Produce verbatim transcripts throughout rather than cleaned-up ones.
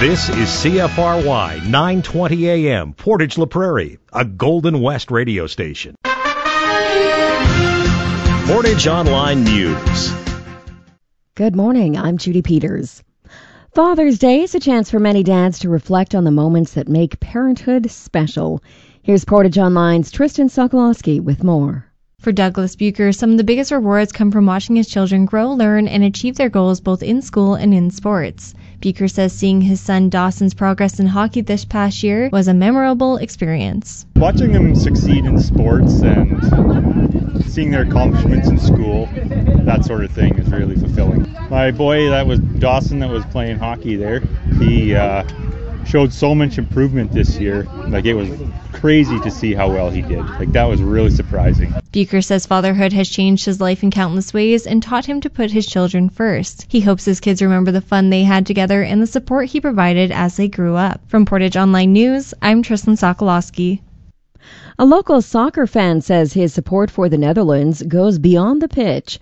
This is C F R Y nine twenty A M, Portage La Prairie, a Golden West radio station. Portage Online News. Good morning, I'm Judy Peters. Father's Day is a chance for many dads to reflect on the moments that make parenthood special. Here's Portage Online's Tristan Sokolowski with more. For Douglas Bucher, some of the biggest rewards come from watching his children grow, learn, and achieve their goals both in school and in sports. Bucher says seeing his son Dawson's progress in hockey this past year was a memorable experience. Watching them succeed in sports and seeing their accomplishments in school, that sort of thing is really fulfilling. My boy, that was Dawson, that was playing hockey there, he uh, showed so much improvement this year. Like, it was crazy to see how well he did. Like, that was really surprising. Bucher says fatherhood has changed his life in countless ways and taught him to put his children first. He hopes his kids remember the fun they had together and the support he provided as they grew up. From Portage Online News, I'm Tristan Sokolowski. A local soccer fan says his support for the Netherlands goes beyond the pitch.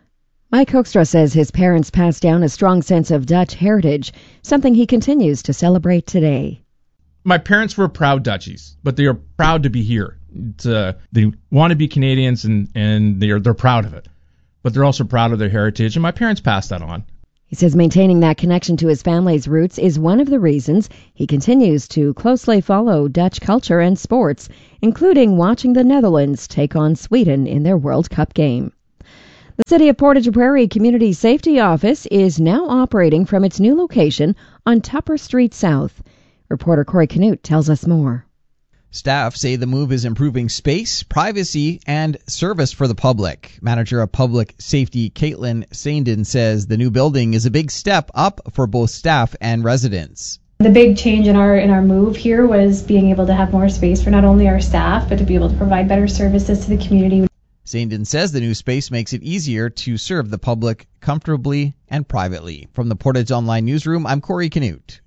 Mike Hoekstra says his parents passed down a strong sense of Dutch heritage, something he continues to celebrate today. My parents were proud Dutchies, but they are proud to be here. Uh, they want to be Canadians, and, and they're they're proud of it. But they're also proud of their heritage, and my parents passed that on. He says maintaining that connection to his family's roots is one of the reasons he continues to closely follow Dutch culture and sports, including watching the Netherlands take on Sweden in their World Cup game. The City of Portage La Prairie Community Safety Office is now operating from its new location on Tupper Street South. Reporter Corey Canute tells us more. Staff say the move is improving space, privacy, and service for the public. Manager of Public Safety Caitlin Saindon says the new building is a big step up for both staff and residents. The big change in our in our move here was being able to have more space for not only our staff, but to be able to provide better services to the community. Saindon says the new space makes it easier to serve the public comfortably and privately. From the Portage Online Newsroom, I'm Corey Canute.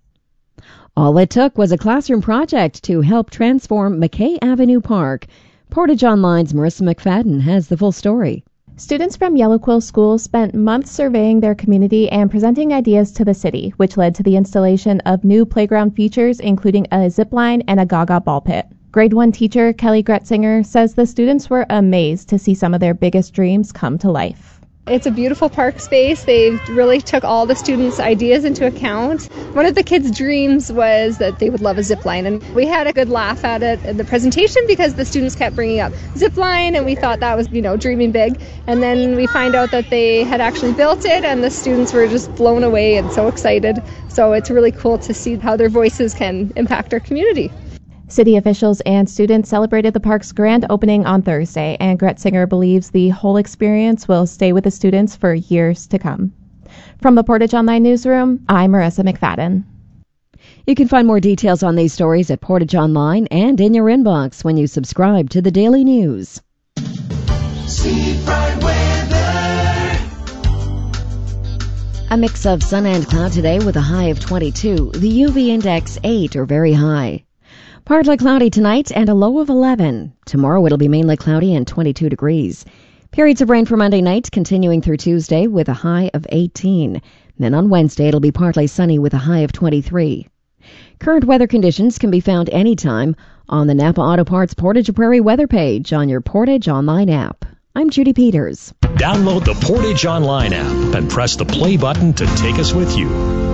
All it took was a classroom project to help transform McKay Avenue Park. Portage Online's Marissa McFadden has the full story. Students from Yellow Quill School spent months surveying their community and presenting ideas to the city, which led to the installation of new playground features, including a zip line and a Gaga ball pit. Grade one teacher Kelly Gretzinger says the students were amazed to see some of their biggest dreams come to life. It's a beautiful park space. They really took all the students' ideas into account. One of the kids' dreams was that they would love a zip line, and we had a good laugh at it in the presentation because the students kept bringing up zip line, and we thought that was, you know, dreaming big. And then we find out that they had actually built it, and the students were just blown away and so excited. So it's really cool to see how their voices can impact our community. City officials and students celebrated the park's grand opening on Thursday, and Gretzinger believes the whole experience will stay with the students for years to come. From the Portage Online Newsroom, I'm Marissa McFadden. You can find more details on these stories at Portage Online and in your inbox when you subscribe to the Daily News. Seafront weather. A mix of sun and cloud today with a high of twenty-two, the U V index eight or very high. Partly cloudy tonight and a low of eleven. Tomorrow it'll be mainly cloudy and twenty-two degrees. Periods of rain for Monday night continuing through Tuesday with a high of eighteen. Then on Wednesday it'll be partly sunny with a high of twenty-three. Current weather conditions can be found anytime on the Napa Auto Parts Portage La Prairie weather page on your Portage Online app. I'm Judy Peters. Download the Portage Online app and press the play button to take us with you.